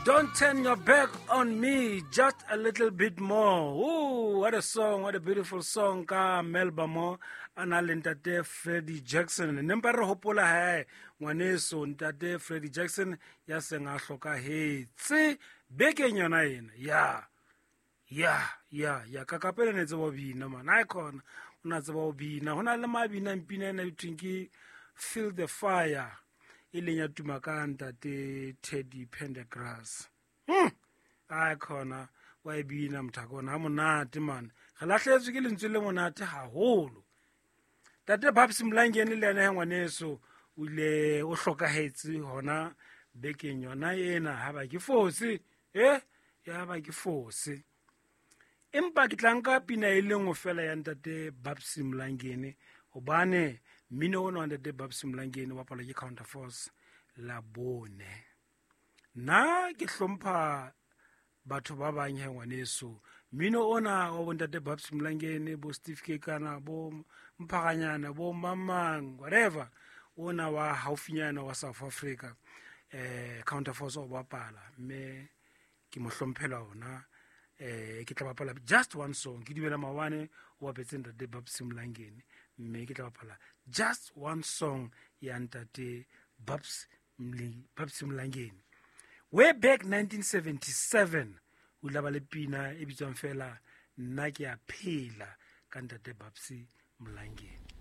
Don't turn your back on me, just a little bit more. Ooh, what a song, what a beautiful song. Ka Melba mo, ana ntate Freddie Jackson. Nempa re hopola hae, ngwaneso ntate Freddie Jackson, ya senga hlokahetse bekeng yona ena. Ya, kakapele ne tsebo bina man. Ha khona, una tsebo bina. Hona le mabina mpina ena bitwinki Feel the Fire. Ilenya tumakanta te Teddy Pendergrass. Ai khona wa ibina mthakona ha monate man. Re lahletswe ke lentswe le monate haholo. Tate Babs Mlangeni le ena ngwaneso o ile o hlokahetse hona bekeng yona ena ha ba ke fosi ya ba ke fosi. Empa ke tlanka pina ile ngo fela ya ntate Babs Mlangeni hobane mino ona ntate Babs Mlangeni wa pala ke Counterforce la bone. Na ke hlompha batho ba bang he ngwaneso mino ona o ntate Babs Mlangeni bo Steve Kekana bo Mpaganyana bo Mamang whatever ona wa haufinyana wa South Africa Counterforce o bapala me ke mo hlomphela ona ke tla bapala just one song ke dibela mawane o apetse ntate Babs Mlangeni me ke tla bapala just one song ya ntate Babs Mlangeni. Way back 1977 o la ba le pina e bitswang fela nna ke a phela ka ntate Babs Mlangeni.